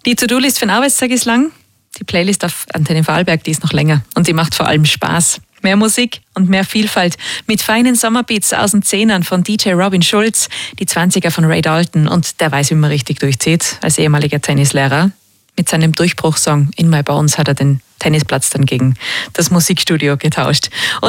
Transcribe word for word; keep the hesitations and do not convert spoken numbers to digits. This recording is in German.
Die To-Do-List für den Arbeitstag ist lang. Die Playlist auf Antenne Vorarlberg, die ist noch länger. Und die macht vor allem Spaß. Mehr Musik und mehr Vielfalt mit feinen Sommerbeats aus den Zehnern von D J Robin Schulz, die Zwanziger von Ray Dalton und der weiß, wie man richtig durchzieht, als ehemaliger Tennislehrer. Mit seinem Durchbruchssong In My Bones hat er den Tennisplatz dann gegen das Musikstudio getauscht.